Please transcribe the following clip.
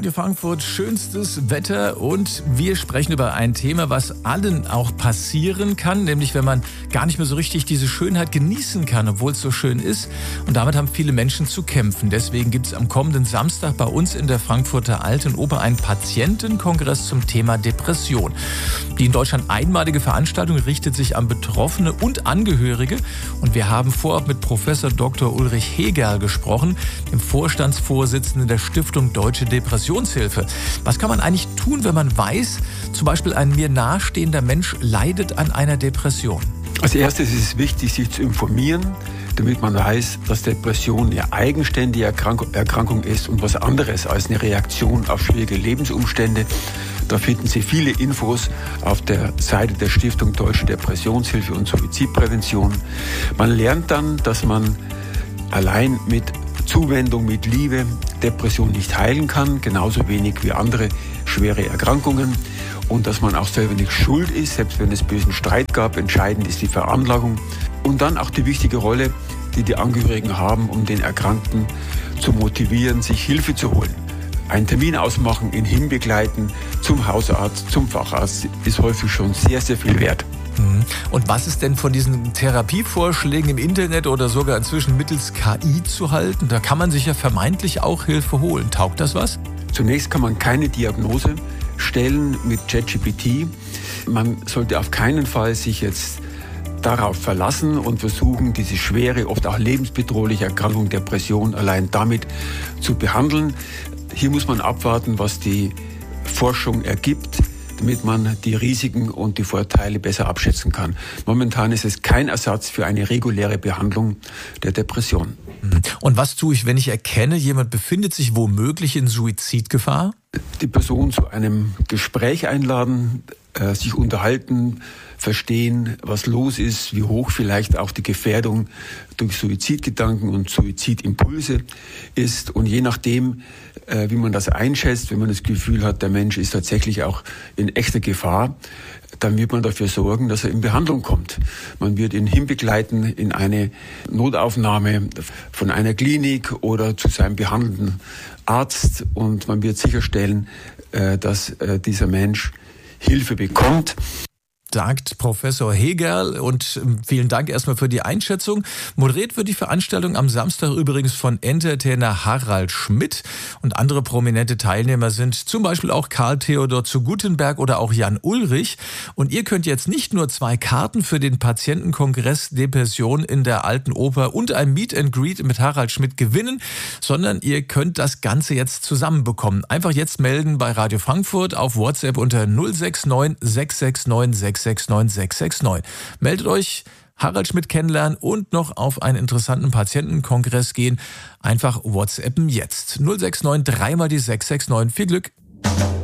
Radio Frankfurt, schönstes Wetter und wir sprechen über ein Thema, was allen auch passieren kann, nämlich wenn man gar nicht mehr so richtig diese Schönheit genießen kann, obwohl es so schön ist. Und damit haben viele Menschen zu kämpfen. Deswegen gibt es am kommenden Samstag bei uns in der Frankfurter Alten Oper einen Patientenkongress zum Thema Depression. Die in Deutschland einmalige Veranstaltung richtet sich an Betroffene und Angehörige. Und wir haben vorab mit Professor Dr. Ulrich Hegerl gesprochen, dem Vorstandsvorsitzenden der Stiftung Deutsche Depressionshilfe. Was kann man eigentlich tun, wenn man weiß, zum Beispiel ein mir nahestehender Mensch leidet an einer Depression? Als erstes ist es wichtig, sich zu informieren, damit man weiß, dass Depression eine eigenständige Erkrankung ist und was anderes als eine Reaktion auf schwierige Lebensumstände. Da finden Sie viele Infos auf der Seite der Stiftung Deutsche Depressionshilfe und Suizidprävention. Man lernt dann, dass man allein mit Zuwendung, mit Liebe Depression nicht heilen kann, genauso wenig wie andere schwere Erkrankungen. Und dass man auch selber nicht schuld ist, selbst wenn es bösen Streit gab. Entscheidend ist die Veranlagung. Und dann auch die wichtige Rolle, die die Angehörigen haben, um den Erkrankten zu motivieren, sich Hilfe zu holen. Einen Termin ausmachen, ihn hinbegleiten zum Hausarzt, zum Facharzt, ist häufig schon sehr, sehr viel wert. Und was ist denn von diesen Therapievorschlägen im Internet oder sogar inzwischen mittels KI zu halten? Da kann man sich ja vermeintlich auch Hilfe holen. Taugt das was? Zunächst kann man keine Diagnose stellen mit ChatGPT. Man sollte auf keinen Fall sich jetzt darauf verlassen und versuchen, diese schwere, oft auch lebensbedrohliche Erkrankung Depression allein damit zu behandeln. Hier muss man abwarten, was die Forschung ergibt, damit man die Risiken und die Vorteile besser abschätzen kann. Momentan ist es kein Ersatz für eine reguläre Behandlung der Depression. Und was tue ich, wenn ich erkenne, jemand befindet sich womöglich in Suizidgefahr? Die Person zu einem Gespräch einladen, sich unterhalten, verstehen, was los ist, wie hoch vielleicht auch die Gefährdung durch Suizidgedanken und Suizidimpulse ist. Und je nachdem, wie man das einschätzt, wenn man das Gefühl hat, der Mensch ist tatsächlich auch in echter Gefahr, dann wird man dafür sorgen, dass er in Behandlung kommt. Man wird ihn hinbegleiten in eine Notaufnahme von einer Klinik oder zu seinem behandelnden Arzt und man wird sicherstellen, dass dieser Mensch Hilfe bekommt. Sagt Professor Hegerl und vielen Dank erstmal für die Einschätzung. Moderiert wird die Veranstaltung am Samstag übrigens von Entertainer Harald Schmidt und andere prominente Teilnehmer sind zum Beispiel auch Karl Theodor zu Guttenberg oder auch Jan Ulrich. Und ihr könnt jetzt nicht nur 2 Karten für den Patientenkongress Depression in der Alten Oper und ein Meet and Greet mit Harald Schmidt gewinnen, sondern ihr könnt das Ganze jetzt zusammenbekommen. Einfach jetzt melden bei Radio Frankfurt auf WhatsApp unter 069 669 669. Meldet euch, Harald Schmidt kennenlernen und noch auf einen interessanten Patientenkongress gehen. Einfach WhatsAppen jetzt. 069 3 mal die 669. Viel Glück!